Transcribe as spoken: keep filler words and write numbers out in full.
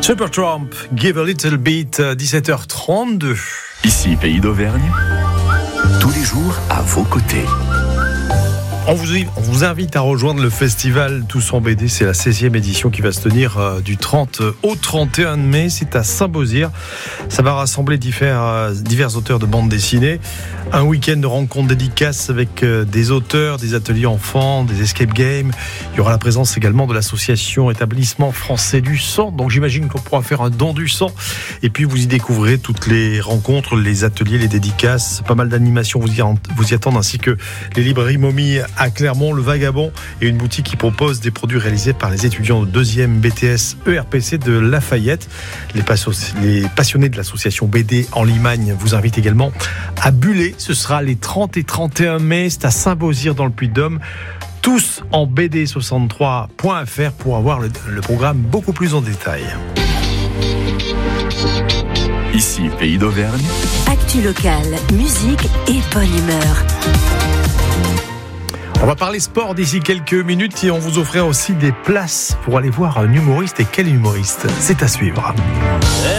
Supertramp, Give a Little Bit, dix-sept heures trente-deux. Ici, Pays d'Auvergne, tous les jours à vos côtés. On vous, on vous invite à rejoindre le festival Tous en B D. C'est la seizième édition qui va se tenir euh, du trente au trente et un mai. C'est à Saint-Beauzire. Ça va rassembler divers, euh, divers auteurs de bandes dessinées. Un week-end de rencontres dédicaces avec euh, des auteurs, des ateliers enfants, des escape games. Il y aura la présence également de l'association Établissement Français du Sang. Donc j'imagine qu'on pourra faire un don du sang. Et puis vous y découvrez toutes les rencontres, les ateliers, les dédicaces. Pas mal d'animations vous y, vous y attendent, ainsi que les librairies Momie à Clermont, le Vagabond et une boutique qui propose des produits réalisés par les étudiants de deuxième B T S E R P C de Lafayette. Les, passo- les passionnés de l'association B D en Limagne vous invitent également à Buller. Ce sera les trente et trente et un mai. C'est à Saint-Beauzire dans le Puy-de-Dôme. Tous en B D soixante-trois point F R pour avoir le, le programme beaucoup plus en détail. Ici, Pays d'Auvergne. Actu locale, musique et bonne humeur. On va parler sport d'ici quelques minutes et on vous offrira aussi des places pour aller voir un humoriste. Et quel humoriste ? C'est à suivre.